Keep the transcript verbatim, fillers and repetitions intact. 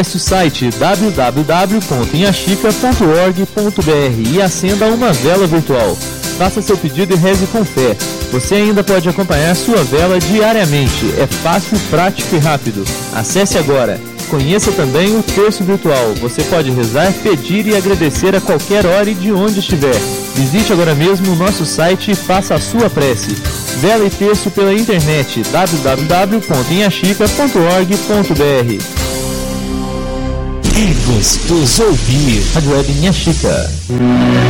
Acesse o site w w w ponto inhaxica ponto org ponto b r e acenda uma vela virtual. Faça seu pedido e reze com fé. Você ainda pode acompanhar sua vela diariamente. É fácil, prático e rápido. Acesse agora. Conheça também o terço virtual. Você pode rezar, pedir e agradecer a qualquer hora e de onde estiver. Visite agora mesmo o nosso site e faça a sua prece. Vela e terço pela internet w w w ponto inhaxica ponto org ponto b r. É gostoso ouvir. Rádio Web Inhaxica.